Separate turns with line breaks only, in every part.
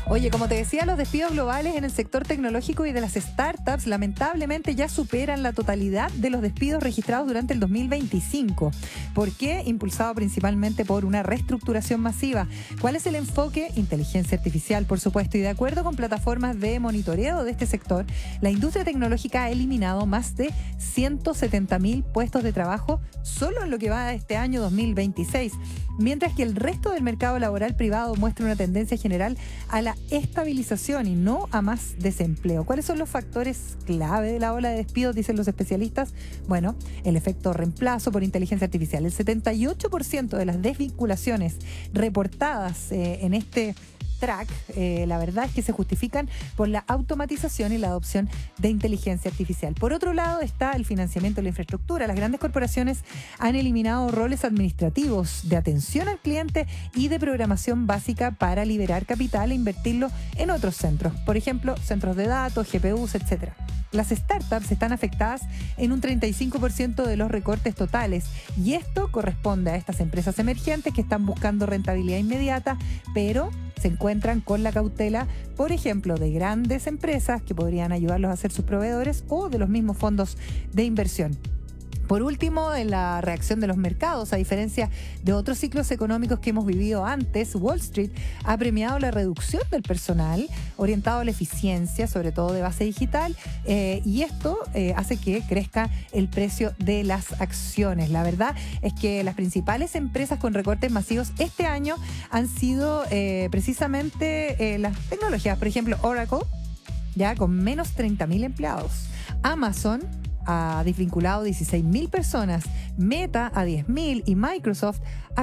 Oye, como te decía, los despidos globales en el sector tecnológico y de las startups lamentablemente ya superan la totalidad de los despidos registrados durante el 2025. ¿Por qué? Impulsado principalmente por una reestructuración masiva. ¿Cuál es el enfoque? Inteligencia artificial, por supuesto. Y de acuerdo con plataformas de monitoreo de este sector, la industria tecnológica ha eliminado más de 170.000 puestos de trabajo solo en lo que va de este año 2026, mientras que el resto del mercado laboral privado muestra una tendencia general a la estabilización y no a más desempleo. ¿Cuáles son los factores clave de la ola de despidos, dicen los especialistas? Bueno, el efecto reemplazo por inteligencia artificial. El 78% de las desvinculaciones reportadas en este track, la verdad es que se justifican por la automatización y la adopción de inteligencia artificial. Por otro lado está el financiamiento de la infraestructura. Las grandes corporaciones han eliminado roles administrativos de atención al cliente y de programación básica para liberar capital e invertirlo en otros centros, por ejemplo, centros de datos, GPUs, etc. Las startups están afectadas en un 35% de los recortes totales y esto corresponde a estas empresas emergentes que están buscando rentabilidad inmediata, pero se encuentran con la cautela, por ejemplo, de grandes empresas que podrían ayudarlos a ser sus proveedores o de los mismos fondos de inversión. Por último, en la reacción de los mercados, a diferencia de otros ciclos económicos que hemos vivido antes, Wall Street ha premiado la reducción del personal orientado a la eficiencia, sobre todo de base digital, y esto hace que crezca el precio de las acciones. La verdad es que las principales empresas con recortes masivos este año han sido precisamente las tecnologías. Por ejemplo, Oracle, ya con menos 30.000 empleados. Amazon ha desvinculado 16.000 personas, Meta a 10.000 y Microsoft a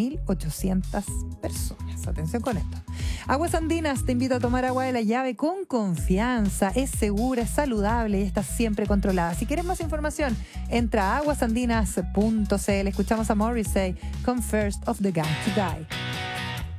4.800 personas. Atención con esto. Aguas Andinas te invita a tomar agua de la llave con confianza. Es segura, es saludable y está siempre controlada. Si quieres más información, entra a aguasandinas.cl. Escuchamos a Morrissey con First of the Gang to Die.